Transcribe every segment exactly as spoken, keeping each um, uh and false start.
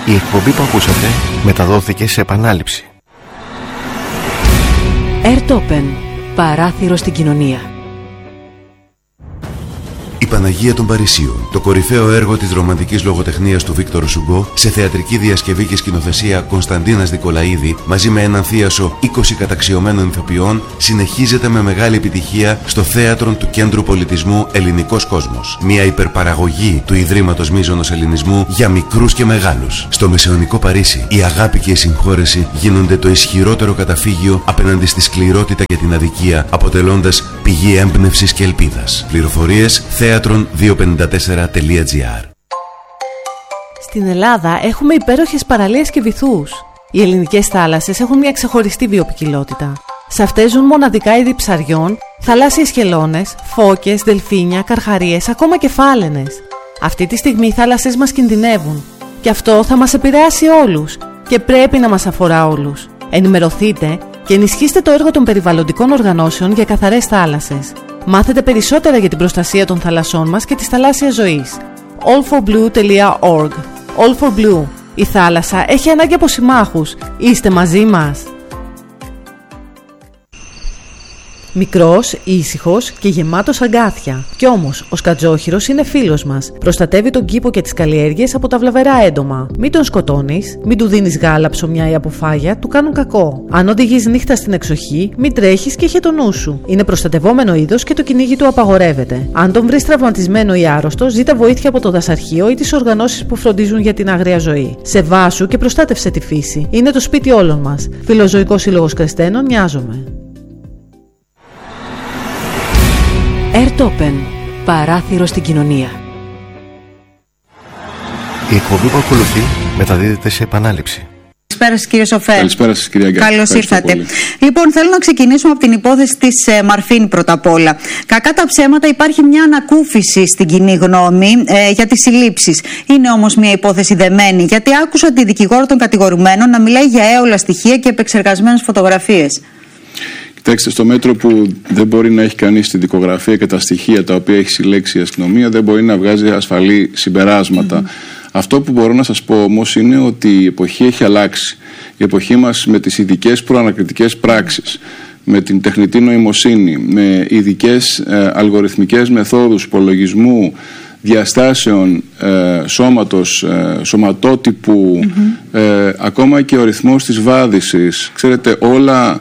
Η εκπομπή που ακούσατε μεταδόθηκε σε επανάληψη. Airtopen, παράθυρο στην κοινωνία. Η Παναγία των Παρισίων, το κορυφαίο έργο της ρομαντικής λογοτεχνίας του Βίκτορ Σουγκό, σε θεατρική διασκευή και σκηνοθεσία Κωνσταντίνας Δικολαίδη, μαζί με έναν θίασο είκοσι καταξιωμένων ηθοποιών, συνεχίζεται με μεγάλη επιτυχία στο θέατρο του Κέντρου Πολιτισμού Ελληνικός Κόσμος. Μια υπερπαραγωγή του Ιδρύματος Μίζωνος Ελληνισμού για μικρούς και μεγάλους. Στο μεσαιωνικό Παρίσι, η αγάπη και η συγχώρεση γίνονται το ισχυρότερο καταφύγιο απέναντι στη σκληρότητα και την αδικία, αποτελώντας πηγή έμπνευσης και ελπίδας. Πληροφορίες θέατρον διακόσια πενήντα τέσσερα τελεία τζι άρ. Στην Ελλάδα έχουμε υπέροχες παραλίες και βυθούς. Οι ελληνικές θάλασσες έχουν μια ξεχωριστή βιοποικιλότητα. Σε αυτές ζουν μοναδικά είδη ψαριών, θαλάσσιες χελώνες, φώκες, δελφίνια, καρχαρίες, ακόμα και φάλαινες. Αυτή τη στιγμή οι θάλασσες μας κινδυνεύουν. Και αυτό θα μας επηρεάσει όλους. Και πρέπει να μας αφορά όλους. Ενημερωθείτε και ενισχύστε το έργο των περιβαλλοντικών οργανώσεων για καθαρές θάλασσες. Μάθετε περισσότερα για την προστασία των θαλασσών μας και της θαλάσσιας ζωής. all for blue τελεία org. All for Blue. Η θάλασσα έχει ανάγκη από συμμάχους. Είστε μαζί μας. Μικρός, ήσυχος και γεμάτος αγκάθια. Κι όμως, ο σκατζόχυρος είναι φίλος μας. Προστατεύει τον κήπο και τις καλλιέργειες από τα βλαβερά έντομα. Μην τον σκοτώνεις, μην του δίνεις γάλα, ψωμιά ή αποφάγια, του κάνουν κακό. Αν οδηγείς νύχτα στην εξοχή, μην τρέχεις και είχε το νου σου. Είναι προστατευόμενο είδος και το κυνήγι του απαγορεύεται. Αν τον βρεις τραυματισμένο ή άρρωστο, ζήτα βοήθεια από το δασαρχείο ή τις οργανώσεις που φροντίζουν για την άγρια ζωή. Σεβάσου και προστάτευσε τη φύση. Είναι το σπίτι όλων μας. Φιλοζωικός Σύλλογος Κρεστένων, νοιάζομαι. Airtopen, παράθυρο στην κοινωνία. Η εκπομπή που ακολουθεί μεταδίδεται σε επανάληψη. Καλησπέρα σας, κύριε Σοφέ. Καλησπέρα σας, κυρία Γκάκη. Καλώς ήρθατε. Πολύ. Λοιπόν, θέλω να ξεκινήσουμε από την υπόθεση της ε, Μαρφίν πρώτα απ' όλα. Κακά τα ψέματα, υπάρχει μια ανακούφιση στην κοινή γνώμη ε, για τις συλλήψεις. Είναι όμως μια υπόθεση δεμένη, γιατί άκουσα τη δικηγόρο των κατηγορουμένων να μιλάει για έολα στοιχεία και επεξεργασμένες φωτογραφίες. Κοιτάξτε, στο μέτρο που δεν μπορεί να έχει κανείς τη δικογραφία και τα στοιχεία τα οποία έχει συλλέξει η αστυνομία, δεν μπορεί να βγάζει ασφαλή συμπεράσματα. Mm-hmm. Αυτό που μπορώ να σας πω όμως είναι ότι η εποχή έχει αλλάξει. Η εποχή μας με τις ειδικές προανακριτικές πράξεις, με την τεχνητή νοημοσύνη, με ειδικές ε, αλγοριθμικές μεθόδους υπολογισμού διαστάσεων ε, σώματος, ε, σωματότυπου, mm-hmm. ε, ακόμα και ο ρυθμός της βάδισης, ξέρετε, όλα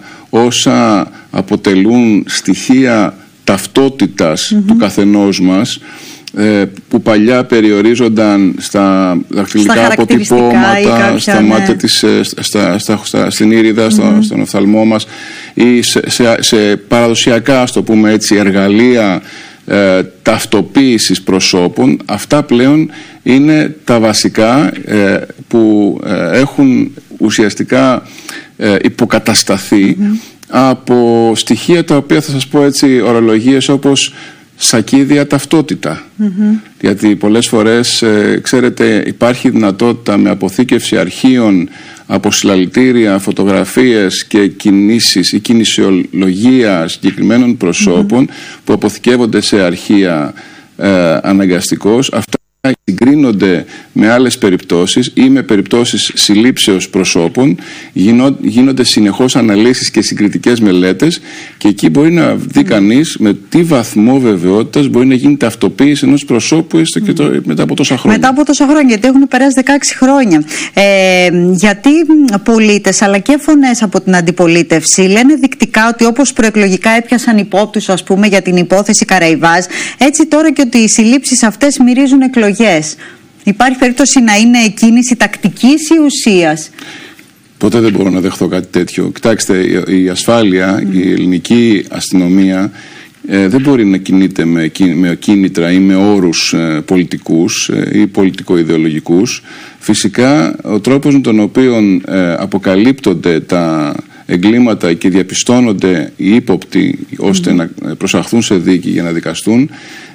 όσα αποτελούν στοιχεία ταυτότητας mm-hmm. του καθενός μας, ε, που παλιά περιορίζονταν στα δαχτυλικά αποτυπώματα, στα ναι. μάτια της, στα, στα, στα, στην ήριδα, mm-hmm. στο, στον οφθαλμό μας, ή σε, σε, σε παραδοσιακά, ας το πούμε έτσι, εργαλεία ε, ταυτοποίησης προσώπων. Αυτά πλέον είναι τα βασικά ε, που ε, έχουν ουσιαστικά ε, υποκατασταθεί mm-hmm. από στοιχεία τα οποία, θα σας πω έτσι, ορολογίες όπως σακίδια ταυτότητα. Mm-hmm. Γιατί πολλές φορές, ε, ξέρετε, υπάρχει δυνατότητα με αποθήκευση αρχείων από συλλαλητήρια, φωτογραφίες και κινήσεις ή κινησιολογία συγκεκριμένων προσώπων mm-hmm. που αποθηκεύονται σε αρχεία ε, αναγκαστικώς. Αυτά συγκρίνονται με άλλες περιπτώσεις ή με περιπτώσεις συλλήψεως προσώπων, γίνον, γίνονται συνεχώς αναλύσεις και συγκριτικές μελέτες, και εκεί μπορεί να δει κανείς με τι βαθμό βεβαιότητας μπορεί να γίνει ταυτοποίηση ενός προσώπου έστω και το, μετά από τόσα χρόνια. Μετά από τόσα χρόνια, γιατί έχουν περάσει δεκαέξι χρόνια. Ε, γιατί πολίτες αλλά και φωνές από την αντιπολίτευση λένε δεικτικά ότι όπως προεκλογικά έπιασαν υπόπτους, ας πούμε, για την υπόθεση Καραϊβάς, έτσι τώρα και ότι οι συλλήψεις αυτές μυρίζουν εκλογές. Υπάρχει περίπτωση να είναι κίνηση τακτικής ή ουσίας? Ποτέ δεν μπορώ να δεχθώ κάτι τέτοιο. Κοιτάξτε, η ασφάλεια, mm. η ελληνική αστυνομία ε, δεν μπορεί να κινείται με, με κίνητρα ή με όρους ε, πολιτικούς ε, ή πολιτικο-ιδεολογικούς. Φυσικά, ο τρόπος με τον οποίο ε, αποκαλύπτονται τα εγκλήματα και διαπιστώνονται οι ύποπτοι ώστε mm. να προσαχθούν σε δίκη για να δικαστούν,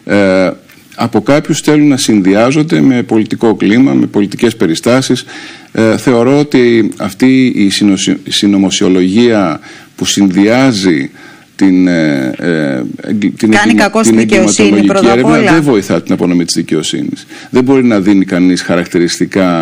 ε, από κάποιους θέλουν να συνδυάζονται με πολιτικό κλίμα, με πολιτικές περιστάσεις. Ε, θεωρώ ότι αυτή η συνωμοσιολογία που συνδυάζει την, ε, ε, την, Κάνει κακό στη δικαιοσύνη πρώτα απ' όλα. Δεν βοηθά την απονομή της δικαιοσύνης. Δεν μπορεί να δίνει κανείς χαρακτηριστικά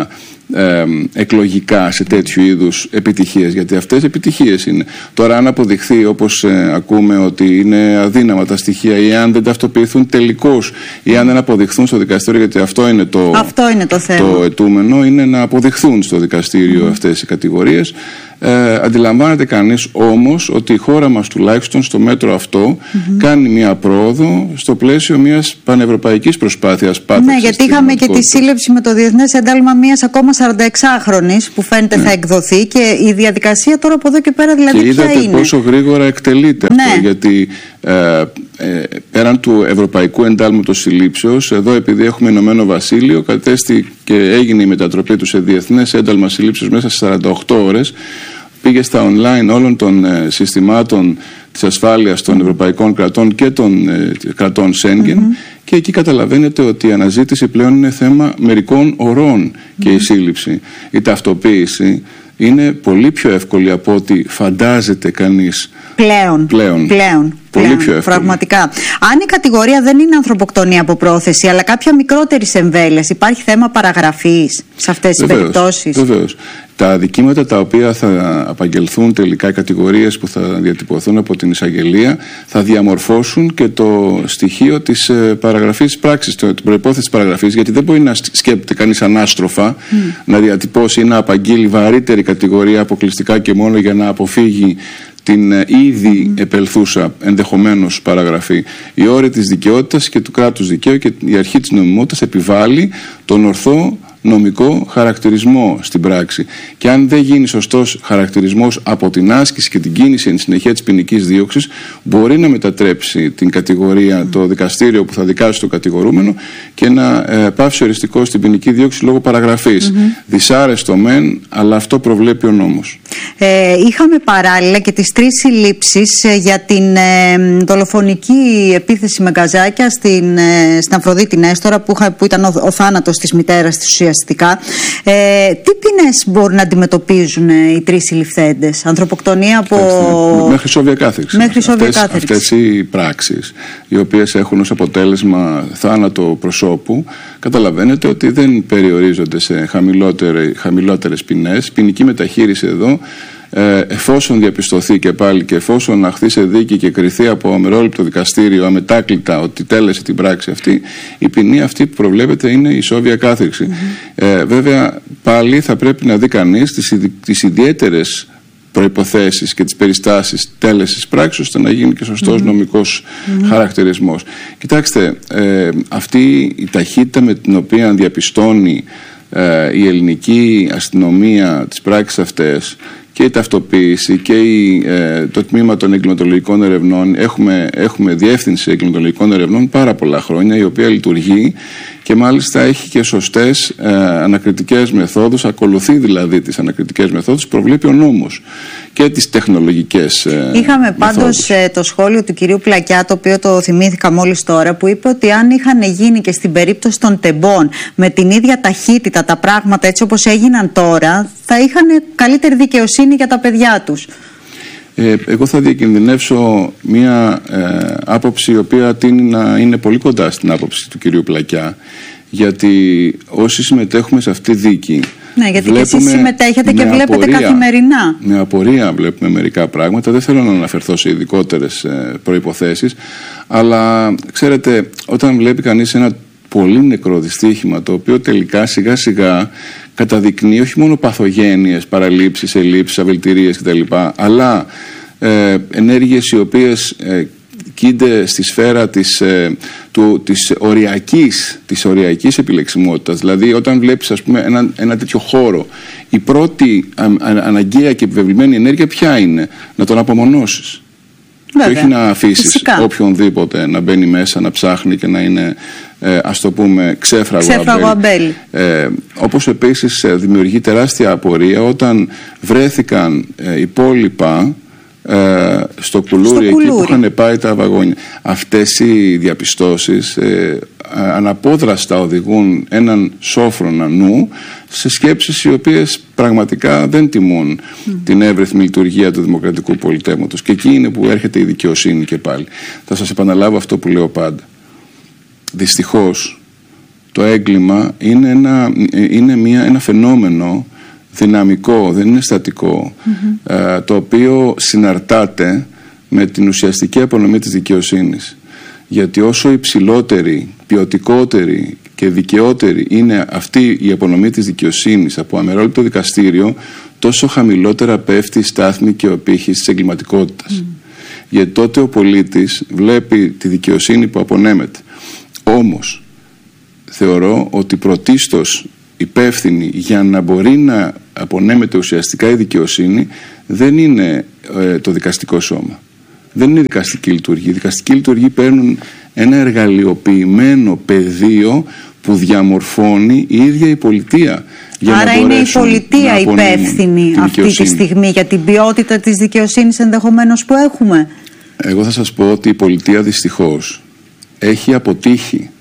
ε, εκλογικά σε τέτοιου είδους επιτυχίες, γιατί αυτές επιτυχίες είναι. Τώρα αν αποδειχθεί, όπως ε, ακούμε, ότι είναι αδύναμα τα στοιχεία ή αν δεν ταυτοποιηθούν τελικώς ή αν δεν αποδειχθούν στο δικαστήριο, γιατί αυτό είναι το, αυτό είναι το, θέμα. το αιτούμενο, είναι να αποδειχθούν στο δικαστήριο mm. αυτές οι κατηγορίες. Ε, αντιλαμβάνεται κανείς όμως ότι η χώρα μας τουλάχιστον στο μέτρο αυτό mm-hmm. κάνει μια πρόοδο στο πλαίσιο μιας πανευρωπαϊκής προσπάθειας πάταξης. Ναι, γιατί είχαμε και τη σύλληψη με το Διεθνές Ένταλμα μιας ακόμα σαρανταεξάχρονης που φαίνεται ναι. θα εκδοθεί, και η διαδικασία τώρα από εδώ και πέρα δηλαδή και ποια είδατε είναι. Πόσο γρήγορα εκτελείται ναι. αυτό, γιατί ε, ε, πέραν του Ευρωπαϊκού Εντάλματος Συλλήψεως, εδώ επειδή έχουμε Ηνωμένο Βασίλειο, κατέστη και έγινε η μετατροπή του σε Διεθνές Ένταλμα Συλλήψεως μέσα σε σαράντα οκτώ ώρες. Πήγε στα online όλων των ε, συστημάτων της ασφάλειας των ευρωπαϊκών κρατών και των ε, κρατών Σέγγεν mm-hmm. και εκεί καταλαβαίνετε ότι η αναζήτηση πλέον είναι θέμα μερικών ωρών mm-hmm. και η σύλληψη. Η ταυτοποίηση είναι πολύ πιο εύκολη από ό,τι φαντάζεται κανείς. Πλέον. Πλέον. Πλέον. Πολύ πλέον, πιο εύκολη. Πραγματικά. Αν η κατηγορία δεν είναι ανθρωποκτονία από πρόθεση, αλλά κάποια μικρότερης εμβέλειας, υπάρχει θέμα παραγραφής σε αυτές τις περιπτώσεις? Βεβαίως. Τα αδικήματα τα οποία θα απαγγελθούν τελικά, οι κατηγορίες που θα διατυπωθούν από την εισαγγελία, θα διαμορφώσουν και το στοιχείο της παραγραφής της πράξης, την προϋπόθεση της παραγραφής, γιατί δεν μπορεί να σκέπτεται κανείς ανάστροφα mm. να διατυπώσει ή να απαγγείλει βαρύτερη κατηγορία αποκλειστικά και μόνο για να αποφύγει την ήδη mm. επελθούσα ενδεχομένως παραγραφή. Η όρη της δικαιότητας και του κράτους δικαίου και η αρχή της νομιμότητας επιβάλλει τον ορθό νομικό χαρακτηρισμό στην πράξη. Και αν δεν γίνει σωστός χαρακτηρισμός από την άσκηση και την κίνηση εν συνεχεία της ποινικής δίωξης, μπορεί να μετατρέψει την κατηγορία, mm. το δικαστήριο που θα δικάσει το κατηγορούμενο, και να ε, πάυσει οριστικό στην ποινική δίωξη λόγω παραγραφής. Mm-hmm. Δυσάρεστο μεν, αλλά αυτό προβλέπει ο νόμος. Ε, είχαμε παράλληλα και τις τρεις συλλήψεις ε, για την ε, δολοφονική επίθεση με γκαζάκια στην, ε, στην Αφροδίτη Νέστορα, που, που ήταν ο, ο θάνατος της μητέρας της ουσιαστικά. Ε, τι ποινές μπορούν να αντιμετωπίζουν ε, οι τρεις συλληφθέντες? Ανθρωποκτονία από... Ευχαριστώ. Μέχρι σόβια κάθριξη. Μέχρι σόβια αυτές, κάθριξη. Αυτές οι πράξεις, οι οποίες έχουν ως αποτέλεσμα θάνατο προσώπου, καταλαβαίνετε ότι δεν περιορίζονται σε χαμηλότερες ποινές. Ποινική μεταχείριση εδώ, εφόσον διαπιστωθεί και πάλι και εφόσον αχθεί σε δίκη και κριθεί από αμερόληπτο δικαστήριο αμετάκλητα ότι τέλεσε την πράξη αυτή, η ποινή αυτή που προβλέπεται είναι η σόβια κάθριξη. Mm-hmm. Ε, βέβαια πάλι θα πρέπει να δει κανείς τις, τις ιδιαίτερες προϋποθέσεις και τις περιστάσεις τέλεσης πράξης, ώστε να γίνει και σωστός mm-hmm. νομικός mm-hmm. χαρακτηρισμός. Κοιτάξτε, ε, αυτή η ταχύτητα με την οποία διαπιστώνει ε, η ελληνική αστυνομία τις πράξεις αυτές, και η ταυτοποίηση και η, ε, το τμήμα των εγκληματολογικών ερευνών, έχουμε, έχουμε διεύθυνση εγκληματολογικών ερευνών πάρα πολλά χρόνια, η οποία λειτουργεί και μάλιστα έχει και σωστές ε, ανακριτικές μεθόδους, ακολουθεί δηλαδή τις ανακριτικές μεθόδους, προβλέπει ο νόμος, και τις τεχνολογικές ε, Είχαμε πάντως ε, το σχόλιο του κυρίου Πλακιά, το οποίο το θυμήθηκα μόλις τώρα, που είπε ότι αν είχαν γίνει και στην περίπτωση των τεμπών με την ίδια ταχύτητα τα πράγματα έτσι όπως έγιναν τώρα, θα είχαν καλύτερη δικαιοσύνη για τα παιδιά τους. Ε, εγώ θα διακινδυνεύσω μία ε, άποψη η οποία τείνει να είναι πολύ κοντά στην άποψη του κυρίου Πλακιά, γιατί όσοι συμμετέχουμε σε αυτή τη δίκη, ναι, γιατί και εσείς συμμετέχετε και βλέπετε απορία, καθημερινά. Με απορία βλέπουμε μερικά πράγματα. Δεν θέλω να αναφερθώ σε ειδικότερες ε, προϋποθέσεις, αλλά ξέρετε, όταν βλέπει κανείς ένα πολύ νεκρό δυστύχημα, το οποίο τελικά σιγά σιγά καταδεικνύει όχι μόνο παθογένειες, παραλήψεις, ελλείψεις, αβελτηρίες κτλ., αλλά ε, ενέργειες οι οποίες ε, κοίνται στη σφαίρα της, ε, του, της, οριακής, της οριακής επιλεξιμότητας. Δηλαδή όταν βλέπεις, ας πούμε, ένα, ένα τέτοιο χώρο, η πρώτη α, α, αναγκαία και επιβεβλημένη ενέργεια ποια είναι? Να τον απομονώσεις. Βέβαια. Και όχι να αφήσεις Φυσικά. οποιονδήποτε να μπαίνει μέσα, να ψάχνει και να είναι, ε, ας το πούμε, ξέφραγο, ξέφραγο αμπέλι. Ε, όπως επίσης ε, δημιουργεί τεράστια απορία όταν βρέθηκαν ε, υπόλοιπα ε, στο κουλούρι, εκεί που είχαν πάει τα βαγόνια. Αυτές οι διαπιστώσεις ε, αναπόδραστα οδηγούν έναν σόφρονα νου σε σκέψεις οι οποίες πραγματικά δεν τιμούν mm. την εύρυθμη λειτουργία του δημοκρατικού πολιτεύματος. Και εκεί είναι που έρχεται η δικαιοσύνη και πάλι. Θα σας επαναλάβω αυτό που λέω πάντα. Δυστυχώς, το το έγκλημα είναι ένα, είναι μια, ένα φαινόμενο δυναμικό, δεν είναι στατικό, mm-hmm. ε, το οποίο συναρτάται με την ουσιαστική απονομή της δικαιοσύνης. Γιατί όσο υψηλότερη, ποιοτικότερη και δικαιότερη είναι αυτή η απονομή της δικαιοσύνης από αμερόληπτο δικαστήριο, τόσο χαμηλότερα πέφτει η στάθμη και ο πύχης της εγκληματικότητας. Mm. Γιατί τότε ο πολίτης βλέπει τη δικαιοσύνη που απονέμεται. Όμως, θεωρώ ότι πρωτίστως υπεύθυνη για να μπορεί να απονέμεται ουσιαστικά η δικαιοσύνη δεν είναι ε, το δικαστικό σώμα. Δεν είναι δικαστική λειτουργία. Οι δικαστικοί λειτουργοί παίρνουν ένα εργαλειοποιημένο πεδίο που διαμορφώνει η ίδια η πολιτεία. Για Άρα να είναι η πολιτεία υπεύθυνη αυτή τη στιγμή για την ποιότητα της δικαιοσύνης ενδεχομένως που έχουμε. Εγώ θα σας πω ότι η πολιτεία δυστυχώς έχει αποτύχει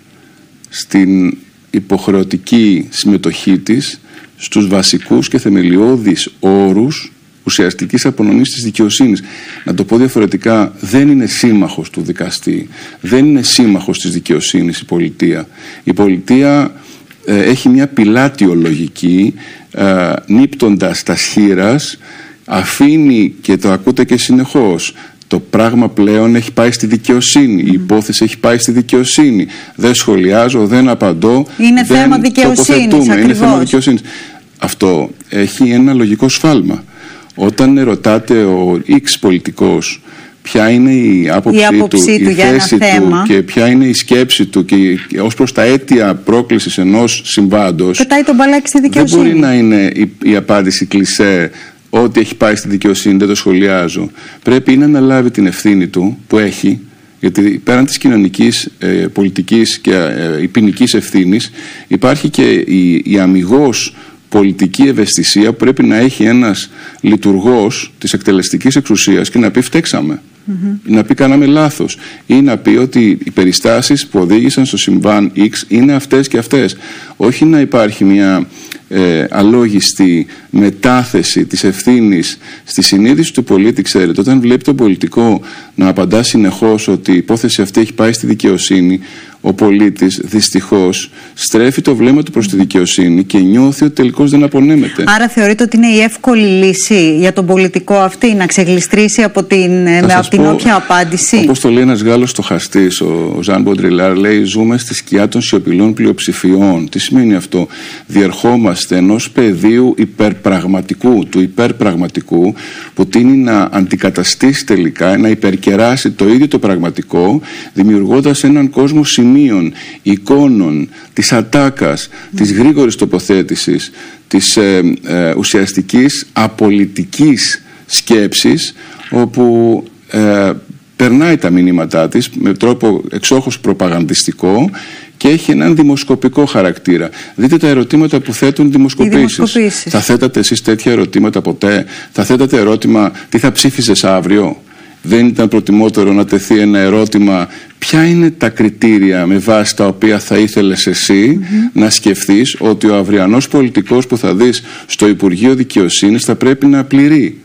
στην υποχρεωτική συμμετοχή της στους βασικούς και θεμελιώδεις όρους ουσιαστικής απονομής της δικαιοσύνης. Να το πω διαφορετικά, δεν είναι σύμμαχος του δικαστή, δεν είναι σύμμαχος της δικαιοσύνης η πολιτεία. Η πολιτεία ε, έχει μια πιλάτιο λογική, ε, νύπτοντας τα σχήρας, αφήνει, και το ακούτε και συνεχώς, το πράγμα πλέον έχει πάει στη δικαιοσύνη, mm. η υπόθεση έχει πάει στη δικαιοσύνη. Δεν σχολιάζω, δεν απαντώ, είναι δεν θέμα δικαιοσύνης, είναι θέμα δικαιοσύνης. Αυτό έχει ένα λογικό σφάλμα. Όταν ρωτάτε ο X πολιτικός ποια είναι η άποψή, η άποψή του, του, η θέση του και ποια είναι η σκέψη του και ως προς τα αίτια πρόκλησης ενός συμβάντος, πετάει τον μπαλάκι στη δικαιοσύνη. Δεν μπορεί να είναι η, η απάντηση κλισέ ότι έχει πάει στη δικαιοσύνη, δεν το σχολιάζω. Πρέπει να αναλάβει την ευθύνη του που έχει, γιατί πέραν της κοινωνικής, ε, πολιτικής και ε, ποινικής ευθύνης υπάρχει και η, η αμιγώς πολιτική ευαισθησία που πρέπει να έχει ένας λειτουργός της εκτελεστικής εξουσίας και να πει φταίξαμε, mm-hmm. να πει κάναμε λάθος ή να πει ότι οι περιστάσεις που οδήγησαν στο συμβάν X είναι αυτές και αυτές. Όχι να υπάρχει μια ε, αλόγιστη μετάθεση της ευθύνης στη συνείδηση του πολίτη. Ξέρετε, όταν βλέπει τον πολιτικό να απαντά συνεχώς ότι η υπόθεση αυτή έχει πάει στη δικαιοσύνη, ο πολίτης δυστυχώς στρέφει το βλέμμα του προς τη δικαιοσύνη και νιώθει ότι τελικώς δεν απονέμεται. Άρα θεωρείτε ότι είναι η εύκολη λύση για τον πολιτικό αυτή να ξεγλιστρήσει από την, με, από την πω, όποια απάντηση? Όπως το λέει ένας Γάλλος στοχαστής, ο Ζαν Μποντριλάρ, λέει: ζούμε στη σκιά των σιωπηλών πλειοψηφιών. Τι σημαίνει αυτό? Διερχόμαστε ενός πεδίου υπερπραγματικού, του υπερπραγματικού, που τείνει να αντικαταστήσει τελικά, να υπερκεράσει το ίδιο το πραγματικό, δημιουργώντας έναν κόσμο σημείων, εικόνων, της ατάκας, mm. της γρήγορης τοποθέτησης, της ε, ε, ουσιαστικής απολυτικής σκέψης, όπου ε, περνάει τα μηνύματά της με τρόπο εξόχως προπαγανδιστικό και έχει έναν δημοσκοπικό χαρακτήρα. Δείτε τα ερωτήματα που θέτουν δημοσκοπήσεις. Θα θέτατε εσείς τέτοια ερωτήματα ποτέ? Θα θέτατε ερώτημα τι θα ψήφιζες αύριο? Δεν ήταν προτιμότερο να τεθεί ένα ερώτημα ποια είναι τα κριτήρια με βάση τα οποία θα ήθελες εσύ mm-hmm. να σκεφτείς ότι ο αυριανός πολιτικός που θα δεις στο Υπουργείο Δικαιοσύνης θα πρέπει να πληρεί?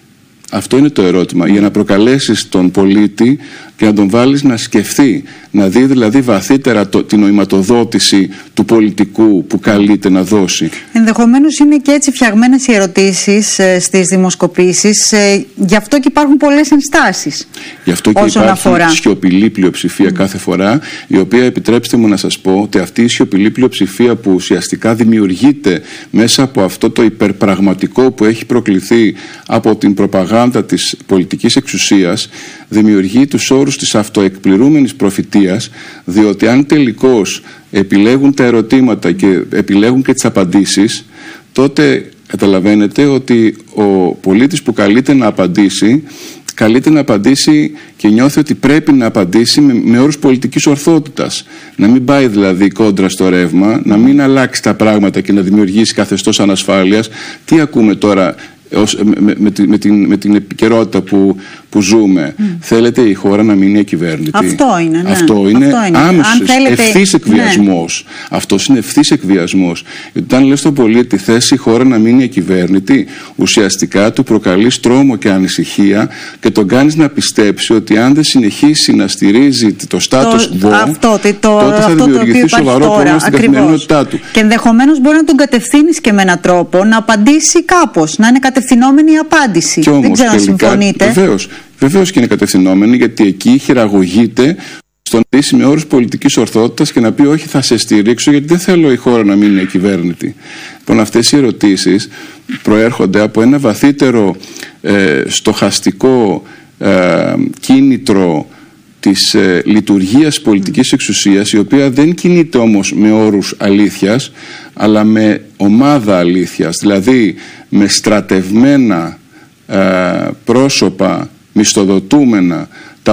Αυτό είναι το ερώτημα, για να προκαλέσεις τον πολίτη και να τον βάλεις να σκεφτεί, να δει δηλαδή βαθύτερα το, την νοηματοδότηση του πολιτικού που καλείται να δώσει. Ενδεχομένως είναι και έτσι φτιαγμένες οι ερωτήσεις ε, στις δημοσκοπήσεις, ε, γι' αυτό και υπάρχουν πολλές ενστάσεις. Γι' αυτό και όσον υπάρχει αφορά. σιωπηλή πλειοψηφία mm. κάθε φορά, η οποία, επιτρέψτε μου να σας πω, ότι αυτή η σιωπηλή πλειοψηφία που ουσιαστικά δημιουργείται μέσα από αυτό το υπερπραγματικό που έχει προκληθεί από την προπαγάνδα της πολιτικής εξουσίας, δημιουργεί τους όρους της αυτοεκπληρούμενης προφητείας, διότι αν τελικώς επιλέγουν τα ερωτήματα και επιλέγουν και τις απαντήσεις, τότε καταλαβαίνετε ότι ο πολίτης που καλείται να απαντήσει καλείται να απαντήσει και νιώθει ότι πρέπει να απαντήσει με, με όρους πολιτικής ορθότητας. Να μην πάει δηλαδή κόντρα στο ρεύμα, να μην αλλάξει τα πράγματα και να δημιουργήσει καθεστώς ανασφάλειας. Τι ακούμε τώρα ως, με, με, με, με, την, με την επικαιρότητα που, που ζούμε, mm. θέλετε η χώρα να μείνει ακυβέρνητη? Αυτό είναι, ναι. Αυτό είναι, είναι. άμεσος, θέλετε... ευθύς εκβιασμός. Ναι. Αυτός είναι ευθύς εκβιασμός. Γιατί όταν λες στον πολίτη θες η χώρα να μείνει ακυβέρνητη, ουσιαστικά του προκαλείς τρόμο και ανησυχία και τον κάνεις να πιστέψει ότι αν δεν συνεχίσει να στηρίζει το status quo, αυτό, το, τότε θα δημιουργηθεί σοβαρό πρόβλημα στην καθημερινότητά του. Και ενδεχομένως μπορεί να τον κατευθύνεις και με έναν τρόπο να απαντήσει κάπως, να είναι κατευθυνόμενη η απάντηση. Και όμως, δεν ξέρω αν συμφωνείτε. Βεβαίως, βεβαίως και είναι κατευθυνόμενη, γιατί εκεί χειραγωγείται στο να δείσει με όρους πολιτικής ορθότητας και να πει όχι, θα σε στηρίξω γιατί δεν θέλω η χώρα να μείνει ακυβέρνητη. Λοιπόν, αυτές οι ερωτήσεις προέρχονται από ένα βαθύτερο ε, στοχαστικό ε, κίνητρο της ε, λειτουργίας πολιτικής εξουσίας, η οποία δεν κινείται όμως με όρους αλήθειας, αλλά με ομάδα αλήθειας, δηλαδή με στρατευμένα ε, πρόσωπα μισθοδοτούμενα,